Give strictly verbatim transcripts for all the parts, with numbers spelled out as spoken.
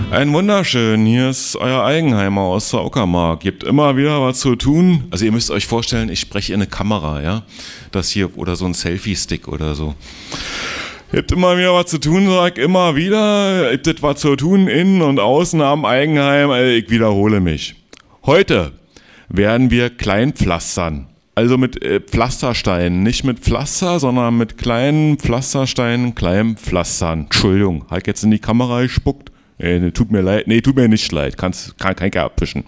Ein wunderschön, hier ist euer Eigenheimer aus der Uckermark. Ihr habt immer wieder was zu tun. Also ihr müsst euch vorstellen, ich spreche in eine Kamera, ja. Das hier, oder so ein Selfie-Stick oder so. Ihr habt immer wieder was zu tun, sag immer wieder. Ihr habt was zu tun, innen und außen am Eigenheim. Also ich wiederhole mich. Heute werden wir kleinpflastern. Also mit äh, Pflastersteinen. Nicht mit Pflaster, sondern mit kleinen Pflastersteinen, kleinen Pflastern. Entschuldigung, hab ich jetzt in die Kamera gespuckt? Nee, tut mir leid. Nee, tut mir nicht leid. Kannst, kann, kann ich ja abwischen.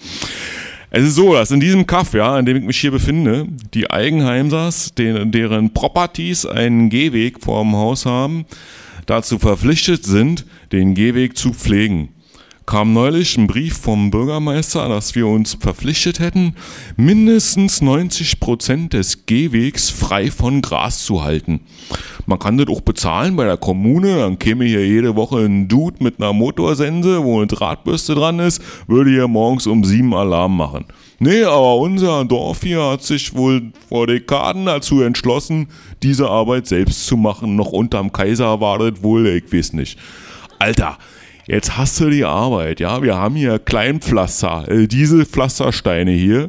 Es ist so, dass in diesem Kaff, ja, in dem ich mich hier befinde, die Eigenheimsers, den, deren Properties einen Gehweg vorm Haus haben, dazu verpflichtet sind, den Gehweg zu pflegen. Kam neulich ein Brief vom Bürgermeister, dass wir uns verpflichtet hätten, mindestens neunzig Prozent des Gehwegs frei von Gras zu halten. Man kann das auch bezahlen bei der Kommune, dann käme hier jede Woche ein Dude mit einer Motorsense, wo eine Drahtbürste dran ist, würde hier morgens um sieben Alarm machen. Nee, aber unser Dorf hier hat sich wohl vor Dekaden dazu entschlossen, diese Arbeit selbst zu machen. Noch unterm Kaiser war das wohl, ich weiß nicht. Alter, jetzt hast du die Arbeit, ja, wir haben hier Kleinpflaster, äh, diese Pflastersteine hier.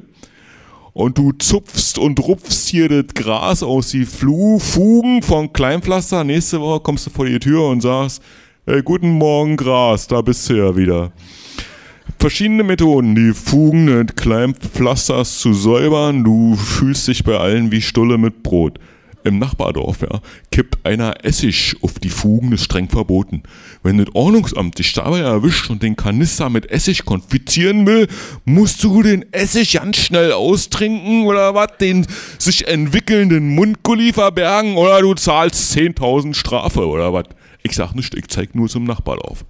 Und du zupfst und rupfst hier das Gras aus die Flu- Fugen von Kleinpflaster. Nächste Woche kommst du vor die Tür und sagst, hey, guten Morgen Gras, da bist du ja wieder. Verschiedene Methoden, die Fugen des Kleinpflasters zu säubern. Du fühlst dich bei allen wie Stulle mit Brot. Im Nachbardorf, ja, kippt einer Essig auf die Fugen, ist streng verboten. Wenn das Ordnungsamt dich dabei erwischt und den Kanister mit Essig konfizieren will, musst du den Essig ganz schnell austrinken oder was, den sich entwickelnden Mundgulli verbergen oder du zahlst zehntausend Strafe oder was. Ich sag nicht, ich zeig nur zum Nachbardorf.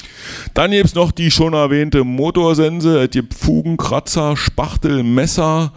Dann gibt's noch die schon erwähnte Motorsense, es gibt Fugenkratzer, Spachtel, Messer.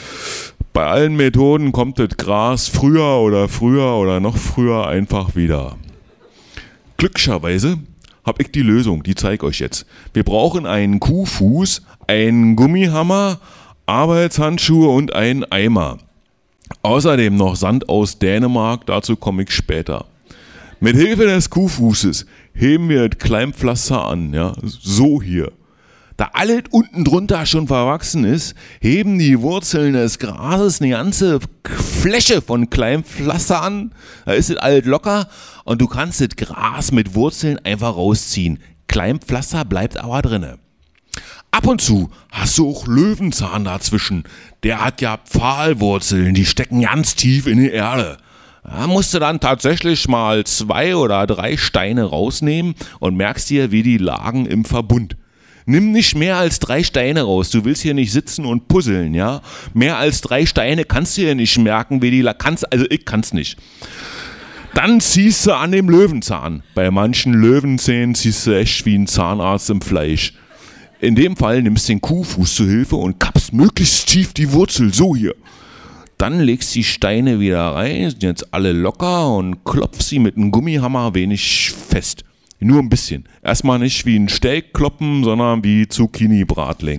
Bei allen Methoden kommt das Gras früher oder früher oder noch früher einfach wieder. Glücklicherweise habe ich die Lösung, die zeige ich euch jetzt. Wir brauchen einen Kuhfuß, einen Gummihammer, Arbeitshandschuhe und einen Eimer. Außerdem noch Sand aus Dänemark, dazu komme ich später. Mit Hilfe des Kuhfußes heben wir das Kleinpflaster an, ja, so hier. Da alles unten drunter schon verwachsen ist, heben die Wurzeln des Grases eine ganze Fläche von Kleinpflaster an. Da ist es alles locker und du kannst das Gras mit Wurzeln einfach rausziehen. Kleinpflaster bleibt aber drinne. Ab und zu hast du auch Löwenzahn dazwischen. Der hat ja Pfahlwurzeln, die stecken ganz tief in die Erde. Da musst du dann tatsächlich mal zwei oder drei Steine rausnehmen und merkst dir, wie die lagen im Verbund. Nimm nicht mehr als drei Steine raus. Du willst hier nicht sitzen und puzzeln, ja? Mehr als drei Steine kannst du hier nicht merken, wie die la- kannst, also ich kann's nicht. Dann ziehst du an dem Löwenzahn. Bei manchen Löwenzähnen ziehst du echt wie ein Zahnarzt im Fleisch. In dem Fall nimmst du den Kuhfuß zur Hilfe und kappst möglichst tief die Wurzel, so hier. Dann legst die Steine wieder rein, sind jetzt alle locker und klopfst sie mit einem Gummihammer wenig fest. Nur ein bisschen. Erstmal nicht wie ein Steak kloppen, sondern wie Zucchini-Bratling.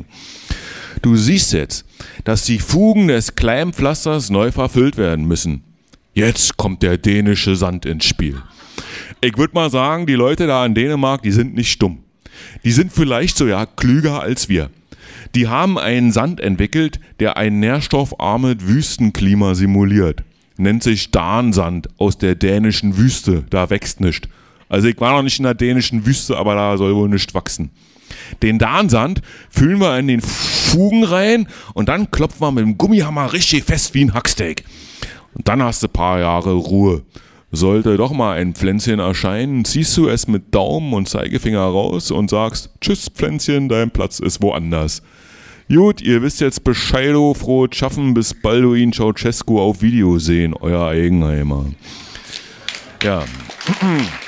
Du siehst jetzt, dass die Fugen des Kleinpflasters neu verfüllt werden müssen. Jetzt kommt der dänische Sand ins Spiel. Ich würde mal sagen, die Leute da in Dänemark, die sind nicht dumm. Die sind vielleicht sogar klüger als wir. Die haben einen Sand entwickelt, der ein nährstoffarmes Wüstenklima simuliert. Nennt sich Dansand aus der dänischen Wüste. Da wächst nichts. Also ich war noch nicht in der dänischen Wüste, aber da soll wohl nichts wachsen. Den Dansand füllen wir in den Fugen rein und dann klopfen wir mit dem Gummihammer richtig fest wie ein Hacksteak. Und dann hast du ein paar Jahre Ruhe. Sollte doch mal ein Pflänzchen erscheinen, ziehst du es mit Daumen und Zeigefinger raus und sagst, tschüss Pflänzchen, dein Platz ist woanders. Gut, ihr wisst jetzt Bescheid, frohes Schaffen, bis Balduin Ceausescu auf Video sehen, euer Eigenheimer. Ja.